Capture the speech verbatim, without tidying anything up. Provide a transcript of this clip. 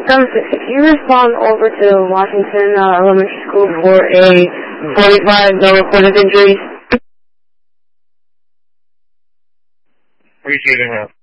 seven six six, can you respond over to Washington uh, Elementary School for a forty-five no reported injuries? Appreciate it, man.